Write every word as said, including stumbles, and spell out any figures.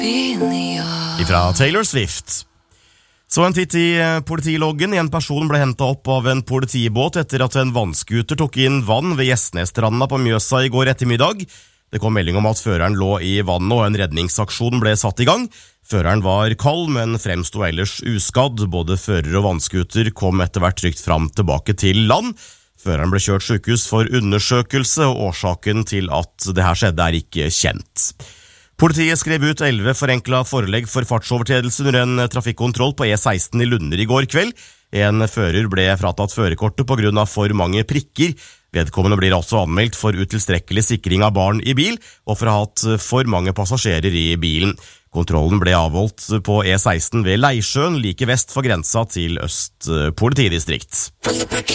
Ifra Taylor Swift. Så en titt i politiloggen. En person ble hentet opp av en politibåt etter at en vannskuter tok inn vann ved Gjesnesstranda på Mjøsa i går ettermiddag. Det kom melding om at føreren lå i vannet og en redningsaksjon ble satt i gang. Føreren var kald, men fremsto ellers uskadd. Både fører og vannskuter kom etter hvert trygt fram tilbake til land. Føreren ble kjørt sykehus for undersøkelse, og årsaken til at det her skjedde er ikke kjent. Politiet skrev ut elleve forenklet forelegg for fartsovertredelse under en trafikkontroll på E seksten i Lunder i går kveld. En fører ble fratatt førerkortet på grunn av for mange prikker. Vedkommende blir også anmeldt for utilstrekkelig sikring av barn i bil, og for å ha hatt for mange passasjerer i bilen. Kontrollen ble avholdt på E seksten ved Leisjøen, like vest for grensa til Øst politidistrikt.